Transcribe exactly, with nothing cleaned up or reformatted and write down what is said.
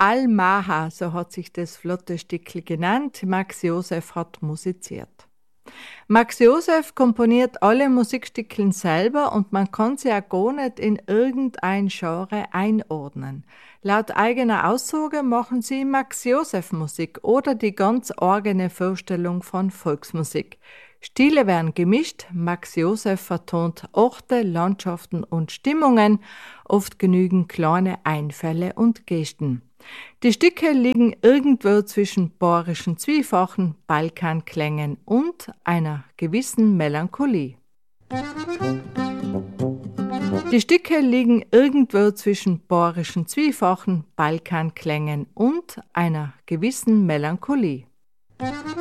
Al-Maha, so hat sich das flotte Stückl genannt, Max Joseph hat musiziert. Max Joseph komponiert alle Musikstückeln selber und man kann sie auch gar nicht in irgendein Genre einordnen. Laut eigener Aussage machen sie Max Joseph Musik oder die ganz eigene Vorstellung von Volksmusik. Stile werden gemischt, Max Joseph vertont Orte, Landschaften und Stimmungen, oft genügen kleine Einfälle und Gesten. Die Stücke liegen irgendwo zwischen bayerischen Zwiefachen, Balkanklängen und einer gewissen Melancholie. Die Stücke liegen irgendwo zwischen bayerischen Zwiefachen, Balkanklängen und einer gewissen Melancholie.